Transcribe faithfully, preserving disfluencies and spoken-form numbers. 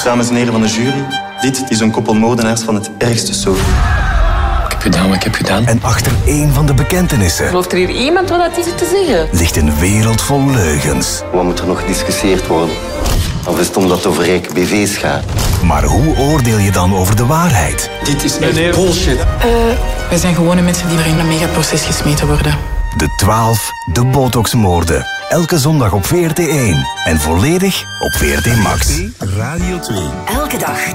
Dames en heren van de jury, dit is een koppel moordenaars van het ergste soort. Ik heb gedaan wat ik heb gedaan. En achter één van de bekentenissen... Gelooft er hier iemand wat hij zit te zeggen? ...ligt een wereld vol leugens. Wat moet er nog gediscussieerd worden? Of is het omdat het over rijke B V's gaat? Maar hoe oordeel je dan over de waarheid? Dit is echt bullshit. Uh, wij zijn gewone mensen die er in een megaproces gesmeten worden. De twaalf, de botoxmoorden. Elke zondag op V R T één. En volledig op V R T Max. Radio twee. Elke dag